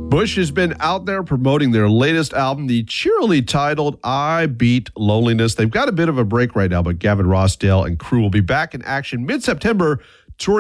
Bush has been out there promoting their latest album, the cheerily titled I Beat Loneliness. They've got a bit of a break right now, but Gavin Rossdale and crew will be back in action mid-September